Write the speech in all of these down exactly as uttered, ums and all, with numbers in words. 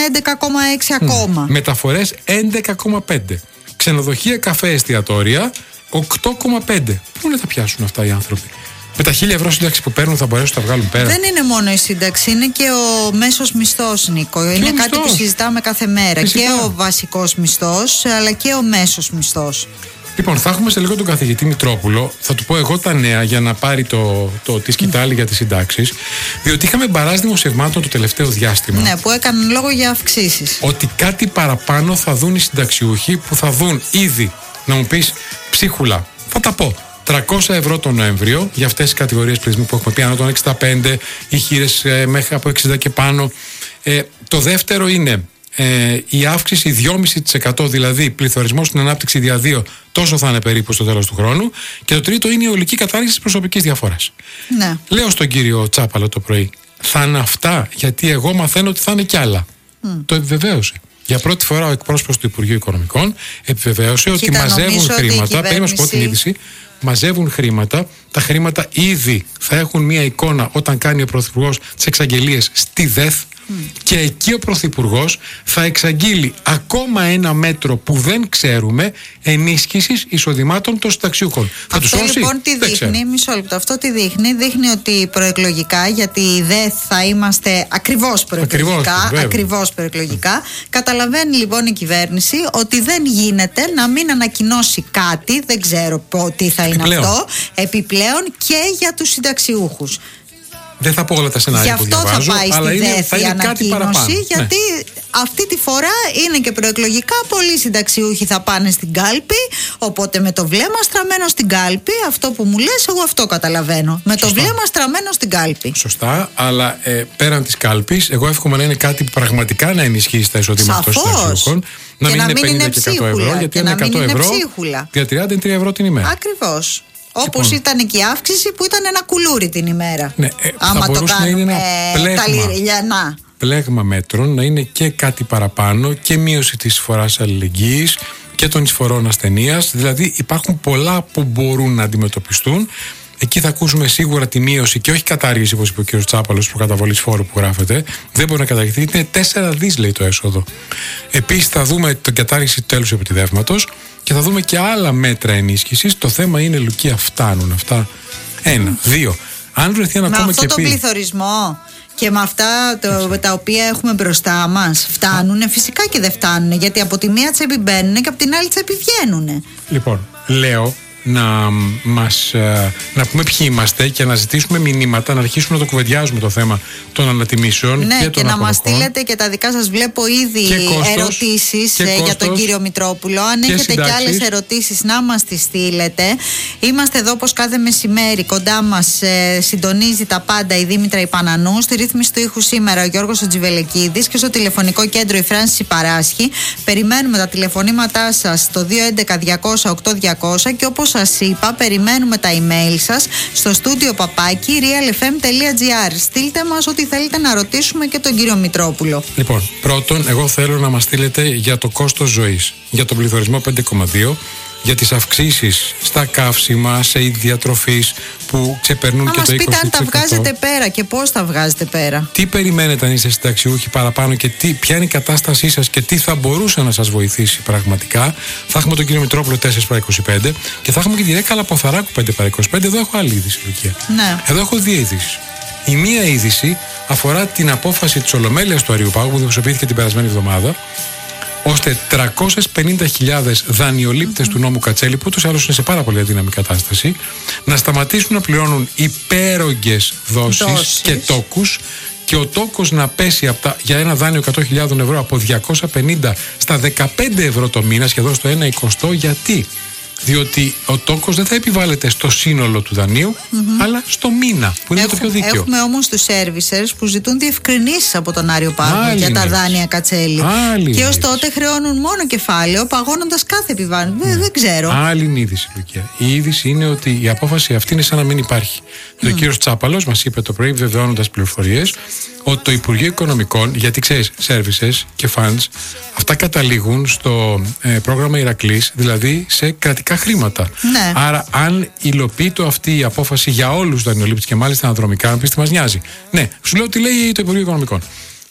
έντεκα κόμμα έξι ακόμα. Mm. Μεταφορές έντεκα κόμμα πέντε. Ξενοδοχεία, καφέ, εστιατόρια οκτώ κόμμα πέντε. Πού να τα πιάσουν αυτά οι άνθρωποι? Με τα χίλια ευρώ σύνταξη που παίρνουν θα μπορέσουν να τα βγάλουν πέρα? Δεν είναι μόνο η σύνταξη, είναι και ο μέσος μισθός, Νίκο. Και είναι κάτι που συζητάμε κάθε μέρα. Φυσικά. Και ο βασικός μισθός, αλλά και ο μέσος μισθός. Λοιπόν, θα έχουμε σε λίγο τον καθηγητή Μητρόπουλο. Θα του πω εγώ τα νέα για να πάρει το, το, τη σκητάλη mm. για τις συντάξεις. Διότι είχαμε μπαράζ δημοσιευμάτων το τελευταίο διάστημα. Ναι, που έκαναν λόγο για αυξήσεις. Ότι κάτι παραπάνω θα δουν οι συνταξιούχοι, που θα δουν ήδη, να μου πεις, ψίχουλα. Θα τα πω. τριακόσια ευρώ τον Νοέμβριο για αυτές τις κατηγορίες πληθυσμού που έχουμε πει, ανά των εξήντα πέντε, οι χείρες ε, μέχρι από εξήντα και πάνω. Ε, το δεύτερο είναι ε, η αύξηση δυόμισι τοις εκατό, δηλαδή πληθωρισμός στην ανάπτυξη δια δύο, τόσο θα είναι περίπου στο τέλος του χρόνου. Και το τρίτο είναι η ολική κατάργηση της προσωπικής διαφοράς. Ναι. Λέω στον κύριο Τσάπαλο το πρωί, θα είναι αυτά, γιατί εγώ μαθαίνω ότι θα είναι κι άλλα. Mm. Το επιβεβαίωσε. Για πρώτη φορά ο εκπρόσωπος του Υπουργείου Οικονομικών επιβεβαίωσε ότι μαζεύουν χρήματα. Πρέπει να σου πω την είδηση. Μαζεύουν χρήματα. Τα χρήματα ήδη θα έχουν μία εικόνα όταν κάνει ο Πρωθυπουργός τις εξαγγελίες στη ΔΕΘ. Mm. Και εκεί ο Πρωθυπουργός θα εξαγγείλει ακόμα ένα μέτρο που δεν ξέρουμε, ενίσχυσης εισοδημάτων των συνταξιούχων. Θα τους σώσει? Λοιπόν τι δείχνει, μισό λεπτό, αυτό τι δείχνει? Δείχνει ότι προεκλογικά, γιατί δεν θα είμαστε ακριβώς προεκλογικά, ακριβώς, ακριβώς προεκλογικά, mm. καταλαβαίνει λοιπόν η κυβέρνηση ότι δεν γίνεται να μην ανακοινώσει κάτι, δεν ξέρω τι θα είναι επιπλέον. Αυτό, επιπλέον και για τους συνταξιούχους. Δεν θα πω όλα τα σενάρια που διαβάζω, θα πάει αλλά στη είναι, θα είναι κάτι παραπάνω. Γιατί ναι. αυτή τη φορά είναι και προεκλογικά. Πολλοί συνταξιούχοι θα πάνε στην κάλπη. Οπότε με το βλέμμα στραμμένο στην κάλπη, αυτό που μου λες, εγώ αυτό καταλαβαίνω. Με Σωστά. το βλέμμα στραμμένο στην κάλπη. Σωστά, αλλά ε, πέραν της κάλπης, εγώ εύχομαι να είναι κάτι που πραγματικά να ενισχύσει τα εισοδήματα των συνταξιούχων. Να μην, να είναι πενήντα είναι και εκατό ευρώ, γιατί είναι εκατό ευρώ. Για τριάντα είναι τρία ευρώ την ημέρα. Ακριβώς. Όπως λοιπόν. ήταν και η αύξηση που ήταν ένα κουλούρι την ημέρα. Ναι, ε, άμα θα μπορούσε να είναι ένα πλέγμα, τα λιριανά. πλέγμα μέτρων, να είναι και κάτι παραπάνω και μείωση της εισφοράς αλληλεγγύης και των εισφορών ασθενείας. Δηλαδή υπάρχουν πολλά που μπορούν να αντιμετωπιστούν. Εκεί θα ακούσουμε σίγουρα τη μείωση και όχι κατάργηση, όπως είπε ο κ. Τσάπαλος, προκαταβολής φόρου που γράφεται. Δεν μπορεί να καταργηθεί. Είναι τέσσερα δις λέει το έσοδο. Επίσης θα δούμε την κατάργηση του τέλους επιτιδεύματος και θα δούμε και άλλα μέτρα ενίσχυσης. Το θέμα είναι, Λουκία, φτάνουν αυτά? Ένα. Δύο. Αν βρεθεί ένα ακόμα και πει. Με αυτό τον πληθωρισμό και με αυτά το, τα οποία έχουμε μπροστά μας, φτάνουνε? Φυσικά και δεν φτάνουνε. Γιατί από τη μία τσέπη μπαίνουνε και από την άλλη τσέπη βγαίνουνε. Λοιπόν, λέω. Να, μας, να πούμε ποιοι είμαστε και να ζητήσουμε μηνύματα, να αρχίσουμε να το κουβεντιάζουμε το θέμα των ανατιμήσεων. Ναι, και, και να μας στείλετε και τα δικά σας. Βλέπω ήδη ερωτήσεις για κόστος, τον κύριο Μητρόπουλο. Αν και έχετε συντάξεις. Και άλλες ερωτήσεις, να μας τις στείλετε. Είμαστε εδώ όπως κάθε μεσημέρι. Κοντά μας ε, συντονίζει τα πάντα η Δήμητρα Ιπανανού. Στη ρύθμιση του ήχου σήμερα ο Γιώργος Οτζιβελεκίδης και στο τηλεφωνικό κέντρο η Φράνση Παράσχη. Περιμένουμε τα τηλεφωνήματά σας στο δύο έντεκα διακόσια οκτώ διακόσια και όπως σας είπα, περιμένουμε τα email σας στο στούντιο παπάκι realfm.gr. Στείλτε μας ό,τι θέλετε να ρωτήσουμε και τον κύριο Μητρόπουλο. Λοιπόν, πρώτον, εγώ θέλω να μας στείλετε για το κόστος ζωής, για τον πληθωρισμό πέντε κόμμα δύο, για τις αυξήσεις στα καύσιμα, σε είδη διατροφής που ξεπερνούν. Α, και το είκοσι τοις εκατό. Αν μας πείτε αν τα βγάζετε πέρα και πώς τα βγάζετε πέρα. Τι περιμένετε αν είστε συνταξιούχοι παραπάνω και τι, ποια είναι η κατάστασή σας και τι θα μπορούσε να σας βοηθήσει πραγματικά. Θα έχουμε τον κύριο Μητρόπουλο τέσσερα παρά είκοσι πέντε και θα έχουμε και τη Ρέκα Λαποθαράκου πέντε παρά είκοσι πέντε. Εδώ έχω άλλη είδηση, Λουκία. Ναι. Εδώ έχω δύο ειδήσεις. Η μία είδηση αφορά την απόφαση της Ολομέλειας του Αριουπάγου που δημοσιοποιήθηκε την περασμένη εβδομάδα, ώστε τριακόσιες πενήντα χιλιάδες δανειολήπτες mm-hmm. του νόμου Κατσέλη, που τους άλλους είναι σε πάρα πολύ αδύναμη κατάσταση, να σταματήσουν να πληρώνουν υπέρογγες δόσεις, δόσεις και τόκους και ο τόκος να πέσει από τα, για ένα δάνειο εκατό χιλιάδες ευρώ από διακόσια πενήντα στα δεκαπέντε ευρώ το μήνα, σχεδόν στο ένα εικοστό. Γιατί? Διότι ο τόκος δεν θα επιβάλλεται στο σύνολο του δανείου, mm-hmm. αλλά στο μήνα, που είναι Έχουμε, το πιο δίκαιο. Έχουμε όμως τους servicers που ζητούν διευκρινήσεις από τον Άριο Πάγο για τα δάνεια Κατσέλη. Άλλη και ως τότε χρεώνουν μόνο κεφάλαιο, παγώνοντας κάθε επιβάλλον. Ναι. Δεν, δεν ξέρω. Άλλη είναι η είδηση, Λουκία. Η είδηση είναι ότι η απόφαση αυτή είναι σαν να μην υπάρχει. Mm. Ο κύριος Τσάπαλος μας είπε το πρωί, βεβαιώνοντας πληροφορίες, ότι το Υπουργείο Οικονομικών, γιατί ξέρεις, services και funds, αυτά καταλήγουν στο ε, πρόγραμμα Ηρακλής, δηλαδή σε κρατικά χρήματα. Ναι. Άρα, αν υλοποιείται αυτή η απόφαση για όλους τους δανειολήπτες και μάλιστα αναδρομικά, αν πεις τι μας νοιάζει. Ναι, σου λέω τι λέει το Υπουργείο Οικονομικών.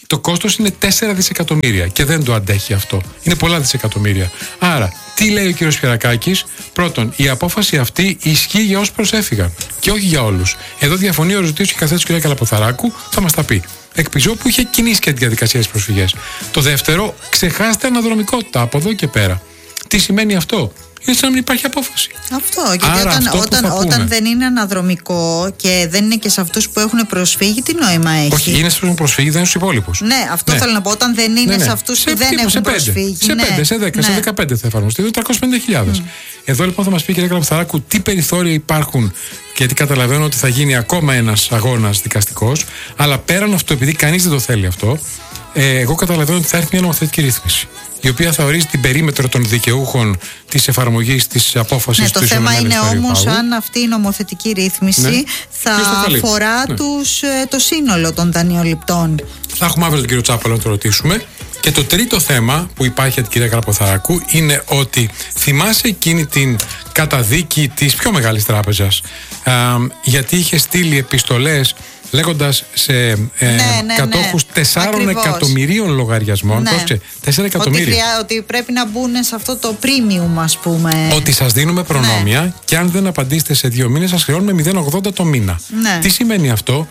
το κόστος είναι τέσσερα δισεκατομμύρια και δεν το αντέχει αυτό. Είναι πολλά δισεκατομμύρια. Άρα, τι λέει ο κύριος Σπυρακάκης? Πρώτον, η απόφαση αυτή ισχύει για όσους προσέφυγαν και όχι για όλους. Εδώ διαφωνεί ο οριζωτής και καθέτης του κ. Καλαποθαράκου, θα μας τα πει. Εκπιζώ που είχε κινήσει και τη διαδικασία της προσφυγές. Το δεύτερο, ξεχάστε αναδρομικότητα από εδώ και πέρα. Τι σημαίνει αυτό? Είναι σαν να μην υπάρχει απόφαση. Αυτό. Γιατί Άρα, όταν, αυτό όταν, όταν δεν είναι αναδρομικό και δεν είναι και σε αυτούς που έχουν προσφύγει, τι νόημα έχει? Όχι, είναι σε αυτούς που έχουν προσφύγει, δεν είναι στους υπόλοιπους. Ναι, αυτό ναι. θέλω να πω. Όταν δεν είναι ναι, ναι. σε αυτούς που δεν έχουν σε προσφύγει. Σε πέντε, ναι. σε δέκα, ναι. σε δεκαπέντε θα εφαρμοστεί. Είναι τριακόσιες πενήντα χιλιάδες. Mm. Εδώ λοιπόν θα μας πει η κυρία Καλαποθαράκου τι περιθώρια υπάρχουν, γιατί καταλαβαίνω ότι θα γίνει ακόμα ένας αγώνας δικαστικός. Αλλά πέραν αυτό, επειδή κανείς δεν το θέλει αυτό, ε, εγώ καταλαβαίνω ότι θα έρθει μια νομοθετική ρύθμιση, η οποία θα ορίζει την περίμετρο των δικαιούχων της εφαρμογής της απόφασης ναι, του Ισονομέλειας. Το θέμα είναι όμως αν αυτή η νομοθετική ρύθμιση ναι. θα αφορά ναι. τους, το σύνολο των δανειοληπτών. Θα έχουμε αύριο τον κύριο Τσάπαλο να το ρωτήσουμε. Και το τρίτο θέμα που υπάρχει για την κυρία Καλαποθαράκου είναι ότι θυμάσαι εκείνη την καταδίκη της πιο μεγάλης τράπεζας, α, γιατί είχε στείλει επιστολές λέγοντας σε ε, ναι, ναι, κατόχους ναι. τεσσάρων εκατομμυρίων λογαριασμών. Ναι. Πρόσεξε, τέσσερα εκατομμύρια. Ότι, χρειά, ότι πρέπει να μπουν σε αυτό το premium, ας πούμε. Ότι σας δίνουμε προνόμια ναι. και αν δεν απαντήσετε σε δύο μήνες, σας χρεώνουμε μηδέν κόμμα ογδόντα το μήνα. Ναι. Τι σημαίνει αυτό?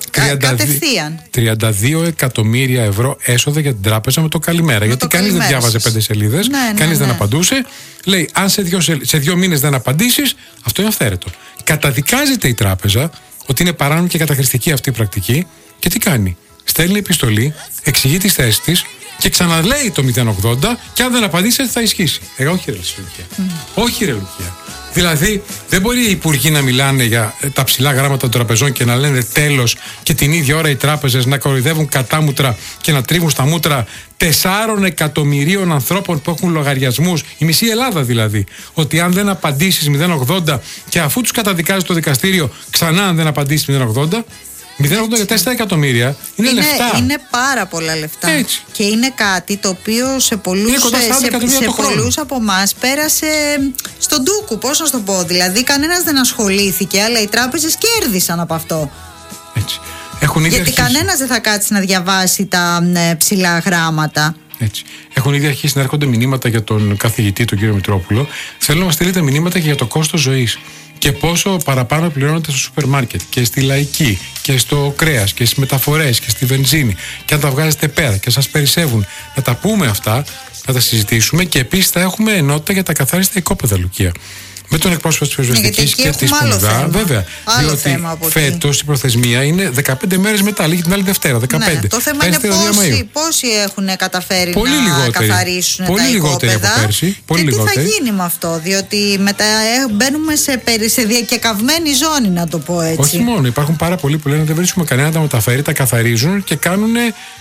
τριάντα δύο εκατομμύρια ευρώ έσοδα για την τράπεζα με το καλημέρα. Με γιατί το κανείς δεν διάβαζε πέντε σελίδες, ναι, ναι, κανείς ναι. δεν απαντούσε. Λέει, αν σε δύο, σε δύο μήνες δεν απαντήσεις, αυτό είναι αυθαίρετο. Καταδικάζεται η τράπεζα ότι είναι παράνομη και καταχρηστική αυτή η πρακτική και τι κάνει? Στέλνει επιστολή, εξηγεί τις θέσεις της και ξαναλέει το μηδέν κόμμα ογδόντα και αν δεν απαντήσετε θα ισχύσει. Εγώ όχι ρε Λουκία. Mm. Όχι ρε Λουκία. Δηλαδή δεν μπορεί οι υπουργοί να μιλάνε για τα ψηλά γράμματα των τραπεζών και να λένε τέλος και την ίδια ώρα οι τράπεζες να κοροϊδεύουν κατάμουτρα και να τρίβουν στα μούτρα τεσσάρων εκατομμυρίων ανθρώπων που έχουν λογαριασμούς, η μισή Ελλάδα δηλαδή, ότι αν δεν απαντήσεις μηδέν κόμμα ογδόντα και αφού τους καταδικάζει το δικαστήριο ξανά αν δεν απαντήσεις μηδέν κόμμα ογδόντα, μηδέν κόμμα ογδόντα για τέσσερα εκατομμύρια είναι, είναι λεφτά. Είναι πάρα πολλά λεφτά. Έτσι. Και είναι κάτι το οποίο σε πολλούς, σε, σε πολλούς από εμάς πέρασε στον ντούκου. Πώς να το πω, δηλαδή κανένας δεν ασχολήθηκε, αλλά οι τράπεζες κέρδισαν από αυτό. Έτσι. Έχουν ήδη γιατί αρχίσει. Κανένας δεν θα κάτσει να διαβάσει τα ε, ψηλά γράμματα. Έτσι. Έχουν ήδη αρχίσει να έρχονται μηνύματα για τον καθηγητή, τον κύριο Μητρόπουλο. Θέλω να μας στείλετε μηνύματα και για το κόστος ζωής. Και πόσο παραπάνω πληρώνονται στο σούπερ μάρκετ και στη λαϊκή και στο κρέας και στις μεταφορές και στη βενζίνη. Και αν τα βγάζετε πέρα και σας περισσεύουν. Να τα πούμε αυτά, να τα συζητήσουμε και επίσης θα έχουμε ενότητα για τα καθάριστα οικόπεδα, Λουκία. Με τον εκπρόσωπο της πυροσβεστικής ναι, και της Σπουδά, βέβαια. Άλλο διότι φέτος η προθεσμία είναι δεκαπέντε μέρες μετά, λίγη την άλλη Δευτέρα. δεκαπέντε. Ναι, το θέμα είναι πόσοι, πόσοι έχουν καταφέρει πολύ να λιγότεροι. καθαρίσουν πολύ τα λιγότεροι οικόπεδα. Από πέρσι. Πολύ και λιγότεροι. τι θα γίνει με αυτό, διότι μετά μπαίνουμε σε, σε διακεκαυμένη ζώνη, να το πω έτσι. Όχι μόνο, υπάρχουν πάρα πολλοί που λένε δεν βρίσκουμε κανένα να τα μεταφέρει, τα καθαρίζουν και κάνουν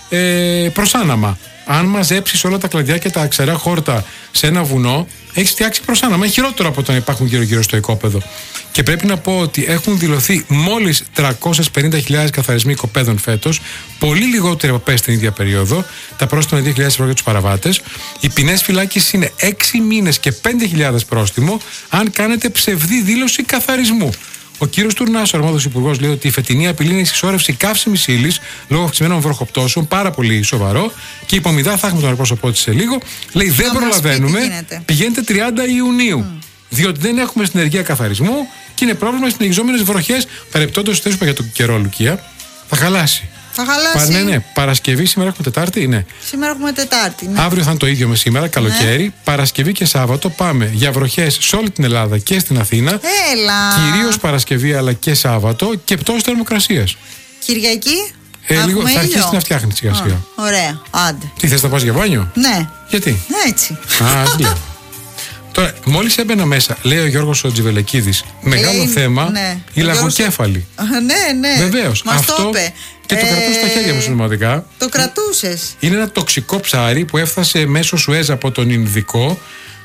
ε, προσάναμα. Αν μαζέψεις όλα τα κλαδιά και τα ξερά χόρτα σε ένα βουνό, έχεις φτιάξει προσάναμα. Είναι χειρότερο από το να υπάρχουν γύρω-γύρω στο οικόπεδο. Και πρέπει να πω ότι έχουν δηλωθεί μόλις τριακόσιες πενήντα χιλιάδες καθαρισμοί οικοπαίδων φέτος, πολύ λιγότεροι από πέρσι την ίδια περίοδο. Τα πρόστιμα είναι δύο χιλιάδες ευρώ για τους παραβάτες. Οι ποινές φυλάκισης είναι έξι μήνες και πέντε χιλιάδες πρόστιμο αν κάνετε ψευδή δήλωση καθαρισμού. Ο κύριος Τουρνάς, ο αρμόδιος υπουργός, λέει ότι η φετινή απειλή είναι η συσσόρευση καύσιμης ύλης λόγω αυξημένων βροχοπτώσεων, πάρα πολύ σοβαρό. Και η Πομιδά, θα έχουμε τον εκπρόσωπό της σε λίγο, λέει δεν προλαβαίνουμε, πηγαίνετε τριάντα Ιουνίου. Mm. Διότι δεν έχουμε συνεργεία καθαρισμού και είναι πρόβλημα στις συνεχιζόμενες βροχές. Παρεπτόντως, το είπα για τον καιρό, Λουκία, θα χαλάσει. Θα χαλάσει. Ναι, ναι. Παρασκευή, σήμερα έχουμε Τετάρτη, ναι. Σήμερα έχουμε Τετάρτη. Ναι. Αύριο θα είναι το ίδιο με σήμερα, καλοκαίρι. Ναι. Παρασκευή και Σάββατο πάμε για βροχές σε όλη την Ελλάδα και στην Αθήνα. Έλα. Κυρίως Παρασκευή αλλά και Σάββατο και πτώση θερμοκρασίας. Κυριακή. Ε, λίγο θα αρχίσει να φτιάχνει σιγά σιγά. Ωραία, άντε. Τι θες να πας για μπάνιο? Ναι. Γιατί? Έτσι. Α, λέω. Τώρα, μόλις έμπαινα μέσα, λέει ο Γιώργος ο Τζιβελεκίδης, μεγάλο λέει, θέμα, ναι. η λαγοκέφαλη. Ναι, ναι. Βεβαίως. Αυτό το και το ε... κρατούσα στα χέρια μου συνωματικά. Το κρατούσες. Είναι ένα τοξικό ψάρι που έφτασε μέσω Σουέζ από τον Ινδικό.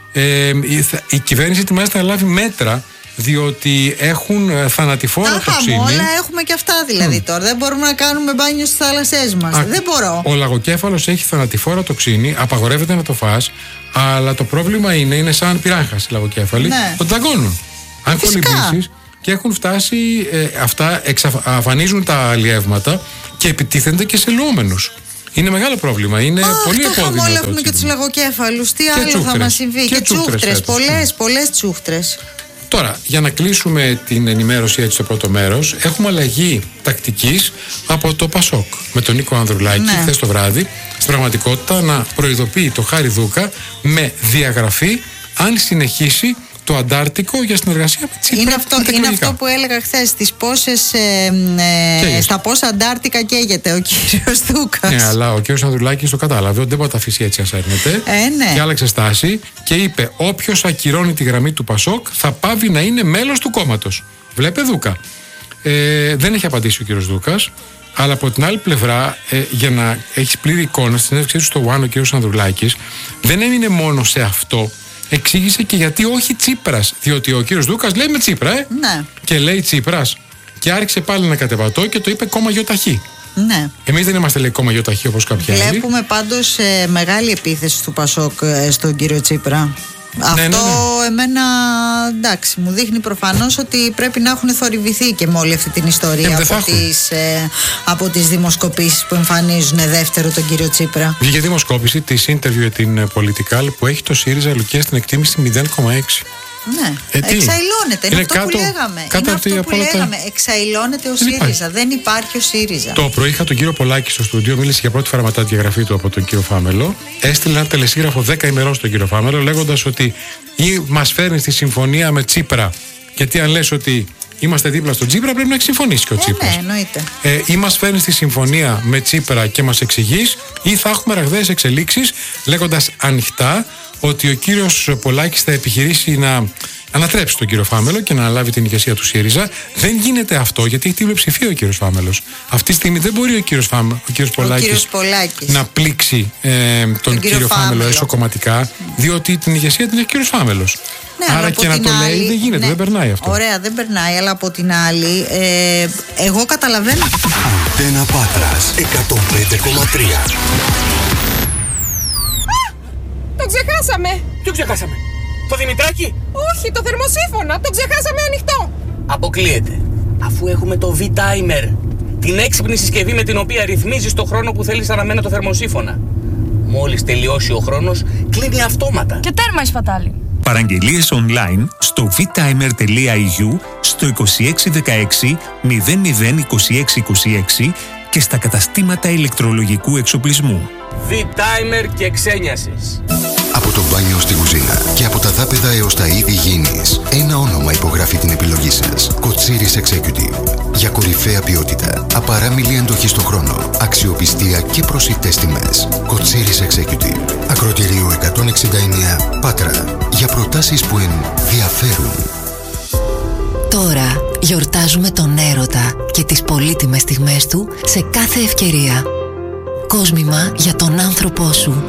Ε, η, η κυβέρνηση ετοιμάζεται να λάβει μέτρα, διότι έχουν θανατηφόρο τοξίνη. Όλα έχουμε και αυτά δηλαδή mm. τώρα. Δεν μπορούμε να κάνουμε μπάνιο στις θάλασσές μας. Α, δεν μπορώ. Ο λαγοκέφαλος έχει θανατηφόρο τοξίνη, απαγορεύεται να το φας, αλλά το πρόβλημα είναι, είναι σαν πυράγχας η λαγοκέφαλη, ναι. ότι δαγκώνουν. Αν κολυμπήσεις και έχουν φτάσει, ε, αυτά εξαφανίζουν τα αλλιεύματα και επιτίθενται και σε λουόμενους. Είναι μεγάλο πρόβλημα. Είναι Α, πολύ επώδυνο. Όλα έχουμε και τους λαγοκέφαλους. Τι και άλλο τσούχτρες. Θα μας συμβεί. Και, και τσούχτρες. Πολλές, πολλές τσούχτρες. Τώρα, για να κλείσουμε την ενημέρωση έτσι στο πρώτο μέρος, έχουμε αλλαγή τακτικής από το Πασόκ με τον Νίκο Ανδρουλάκη, ναι, χθες το βράδυ, στην πραγματικότητα να προειδοποιεί το Χάρη Δούκα με διαγραφή αν συνεχίσει το Αντάρτικο για συνεργασία με Τσίπρα. Είναι αυτό, είναι αυτό που έλεγα χθες, τις πόσες, ε, ε, στα πόσα Αντάρτικα καίγεται ο κύριος Δούκας. Ναι, αλλά ο κύριος Ανδρουλάκης το κατάλαβε ότι δεν μπορεί να τα αφήσει έτσι ασέρνεται. Ε, ναι. Και άλλαξε στάση και είπε: όποιος ακυρώνει τη γραμμή του Πασόκ θα πάβει να είναι μέλος του κόμματος. Βλέπε Δούκα. Ε, δεν έχει απαντήσει ο κύριος Δούκας. Αλλά από την άλλη πλευρά, ε, για να έχει πλήρη εικόνα, στην συνέντευξή του στο One ο κύριος Ανδρουλάκης δεν έμεινε μόνο σε αυτό. Εξήγησε και γιατί όχι Τσίπρας. Διότι ο κύριος Δούκας λέει με Τσίπρα, ε. Ναι. Και λέει Τσίπρας. Και άρχισε πάλι να κατεβατώ και το είπε κόμμα γιοταχή. Ναι. Εμείς δεν είμαστε, λέει, κόμμα γιοταχή όπως κάποιοι άλλοι. Βλέπουμε πάντως ε, μεγάλη επίθεση του Πασόκ ε, στον κύριο Τσίπρα. Αυτό ναι, ναι, ναι. Εμένα, εντάξει, μου δείχνει προφανώς ότι πρέπει να έχουν θορυβηθεί και με όλη αυτή την ιστορία ε, από, τις, ε, από τις δημοσκοπήσεις που εμφανίζουν δεύτερο τον κύριο Τσίπρα. Βγήκε δημοσκόπηση της interview για την Political που έχει το ΣΥΡΙΖΑ Λουκία στην εκτίμηση μηδέν κόμμα έξι. Ναι, ε, εξαϊλώνεται. Είναι, είναι αυτό κάτω, που λέγαμε. Είναι αυτό που λέγαμε. Τα... Εξαϊλώνεται ο δεν ΣΥΡΙΖΑ. Υπάρχει. Δεν υπάρχει ο ΣΥΡΙΖΑ. Το πρωί είχα τον κύριο Πολάκη στο στούντιο, μίλησε για πρώτη φορά μετά τη διαγραφή του από τον κύριο Φάμελο. Έστειλε ένα τελεσίγραφο δέκα ημερών στον κύριο Φάμελο, λέγοντας ότι ή μας φέρνει στη συμφωνία με Τσίπρα. Γιατί αν λες ότι είμαστε δίπλα στον Τσίπρα, πρέπει να συμφωνήσει και ο Τσίπρας. Ε, ναι, εννοείται. Ε, ή μας φέρνει στη συμφωνία με Τσίπρα και μας εξηγείς, ή θα έχουμε ραγδαίες εξελίξεις, λέγοντας ανοιχτά ότι ο κύριος Πολάκης θα επιχειρήσει να ανατρέψει τον κύριο Φάμελο και να αναλάβει την ηγεσία του ΣΥΡΙΖΑ. Δεν γίνεται αυτό γιατί έχει τη πλειοψηφία ο κύριος Φάμελος. Αυτή τη στιγμή δεν μπορεί ο κύριος, Φάμε, ο κύριος, Πολάκης, ο κύριος Πολάκης να πλήξει ε, τον, τον κύριο, κύριο Φάμελο εσωκομματικά, διότι την ηγεσία την έχει ο κύριος Φάμελος. Ναι, άρα και να το άλλη, λέει δεν γίνεται, ναι, δεν περνάει αυτό. Ωραία, δεν περνάει, αλλά από την άλλη, ε, εγώ καταλαβαίνω. Αντένα Πάτρας εκατόν πέντε κόμμα τρία. Το ξεχάσαμε! Ποιο ξεχάσαμε? Το Δημητράκη? Όχι, το θερμοσύφωνα! Το ξεχάσαμε ανοιχτό! Αποκλείεται. Αφού έχουμε το V-Timer, την έξυπνη συσκευή με την οποία ρυθμίζεις το χρόνο που θέλεις αναμένα το θερμοσύφωνα. Μόλις τελειώσει ο χρόνος, κλείνει αυτόματα. Και τέρμα η σπατάλη. Παραγγελίες online στο vtimer τελεία e u, στο είκοσι έξι δεκαέξι μηδέν μηδέν είκοσι έξι είκοσι έξι και στα καταστήματα ηλεκτρολογικού εξοπλισμού. V-Timer και ξένιασης. Από το μπάνιο στην κουζίνα και από τα δάπεδα έως τα είδη γήινης, ένα όνομα υπογράφει την επιλογή σας. Κοτσίρις Executive. Για κορυφαία ποιότητα, απαράμιλη αντοχή στον χρόνο, αξιοπιστία και προσιτές τιμές. Κοτσίρις Executive. Ακροτηρίου εκατόν εξήντα εννέα Πάτρα. Για προτάσεις που ενδιαφέρουν. Τώρα γιορτάζουμε τον έρωτα και τις πολύτιμες στιγμές του σε κάθε ευκαιρία. Κόσμημα για τον άνθρωπό σου.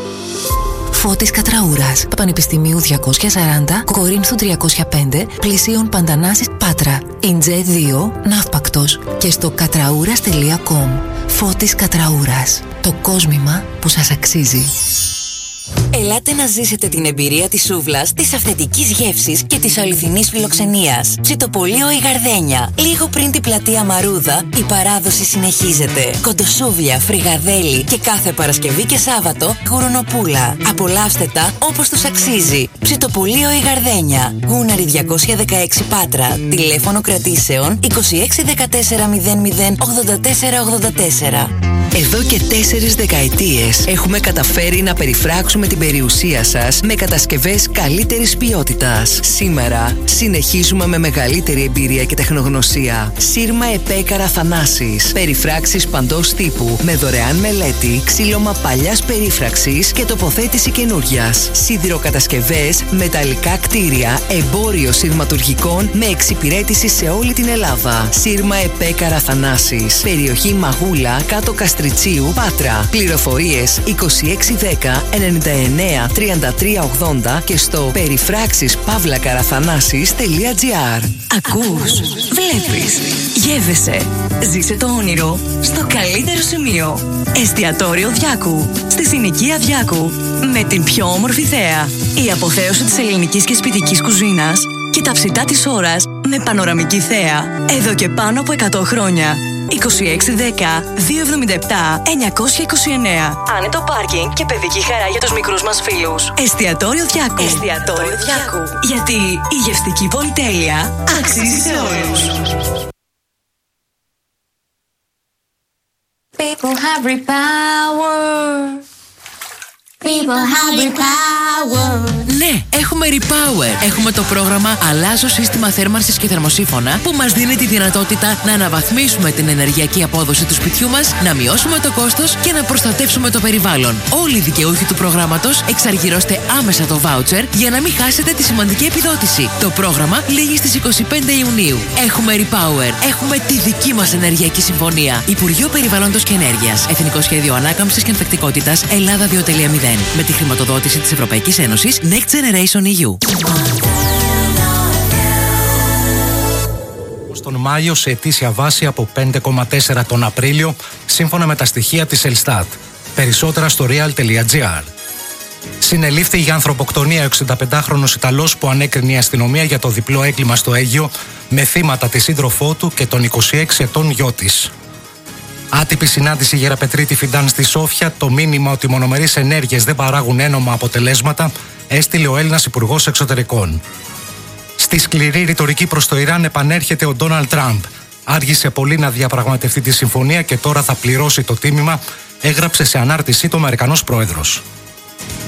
Φώτης Κατραούρας, Πανεπιστημίου διακόσια σαράντα, Κορίνθου τριακόσια πέντε, Πλησίων Παντανάσης, Πάτρα. Ιντζέ δύο, Ναύπακτος και στο κατραούρας τελεία κομ. Φώτης Κατραούρας. Το κόσμημα που σας αξίζει. Ελάτε να ζήσετε την εμπειρία της σούβλας, της αυθεντικής γεύσης και της αληθινής φιλοξενίας. Ψητοπολείο η Γαρδένια. Λίγο πριν την πλατεία Μαρούδα, η παράδοση συνεχίζεται. Κοντοσούβλια, φρυγαδέλι και κάθε Παρασκευή και Σάββατο γουρονοπούλα. Απολαύστε τα όπως τους αξίζει. Ψητοπολείο η Γαρδένια. Γούναρη διακόσια δεκαέξι Πάτρα. Τηλέφωνο κρατήσεων είκοσι έξι δεκατέσσερα μηδέν μηδέν ογδόντα τέσσερα ογδόντα τέσσερα. Εδώ και τέσσερις δεκαετίες έχουμε καταφέρει να περιφράξουμε την περιουσία σας με κατασκευές καλύτερης ποιότητας. Σήμερα συνεχίζουμε με μεγαλύτερη εμπειρία και τεχνογνωσία. Σύρμα Επέκαρα Θανάσης. Περιφράξεις παντός τύπου με δωρεάν μελέτη, ξύλωμα παλιάς περίφραξης και τοποθέτηση καινούριας. Σιδηροκατασκευές, μεταλλικά κτίρια, εμπόριο σειρματουργικών με εξυπηρέτηση σε όλη την Ελλάδα. Σύρμα Επέκαρα Θανάσης. Περιοχή Μαγούλα, κάτω Καστριτσίου, Πάτρα. Πληροφορίες είκοσι έξι δέκα ενενήντα εννέα τριάντα τρία ογδόντα και στο περιφράξεις παύλα καραθανάσης τελεία τζι άρ. Ακούς, βλέπεις, γεύεσαι. Ζήσε το όνειρο στο καλύτερο σημείο. Εστιατόριο Διάκου, στη συνοικία Διάκου, με την πιο όμορφη θέα. Η αποθέωση της ελληνικής και σπιτικής κουζίνας και τα ψητά της ώρας με πανοραμική θέα. Εδώ και πάνω από εκατό χρόνια. είκοσι έξι δέκα δύο εβδομήντα επτά εννιακόσια είκοσι εννέα. Άνετο πάρκινγκ και παιδική χαρά για τους μικρούς μας φίλους. Εστιατόριο Διάκου. Εστιατόριο Διάκου. Γιατί η γευστική πολυτέλεια αξίζει σε όλους. People have repower. People have repower. Ναι, έχουμε Repower. Έχουμε το πρόγραμμα Αλλάζω σύστημα θέρμανσης και θερμοσύφωνα που μας δίνει τη δυνατότητα να αναβαθμίσουμε την ενεργειακή απόδοση του σπιτιού μας, να μειώσουμε το κόστος και να προστατεύσουμε το περιβάλλον. Όλοι οι δικαιούχοι του προγράμματος εξαργυρώστε άμεσα το βάουτσερ για να μην χάσετε τη σημαντική επιδότηση. Το πρόγραμμα λήγει στις είκοσι πέντε Ιουνίου. Έχουμε Repower. Έχουμε τη δική μας ενεργειακή συμφωνία. Υπουργείο Περιβάλλοντος και Ενέργειας. Εθνικό Σχέδιο Ανάκαμψης και Ανθεκτικότητας Ελλάδα δύο κόμμα μηδέν. Με τη χρηματοδότηση της Ευρωπαϊκής Ένωσης Next Generation ι γιου. Τον Μάιο σε ετήσια βάση από πέντε κόμμα τέσσερα τον Απρίλιο, σύμφωνα με τα στοιχεία της Ελστάτ. Περισσότερα στο real τελεία gr. Συνελήφθη για ανθρωποκτονία ο εξηνταπεντάχρονος Ιταλός που ανέκρινε η αστυνομία για το διπλό έγκλημα στο Αίγυο, με θύματα τη σύντροφό του και τον είκοσι έξι ετών γιο της. Άτυπη συνάντηση Γεραπετρίτη Φιντάν στη Σόφια, το μήνυμα ότι οι μονομερείς ενέργειες δεν παράγουν ένομα αποτελέσματα, έστειλε ο Έλληνας Υπουργός Εξωτερικών. Στη σκληρή ρητορική προς το Ιράν επανέρχεται ο Ντόναλντ Τραμπ. Άργησε πολύ να διαπραγματευτεί τη συμφωνία και τώρα θα πληρώσει το τίμημα, έγραψε σε ανάρτησή του ο Αμερικανός πρόεδρος.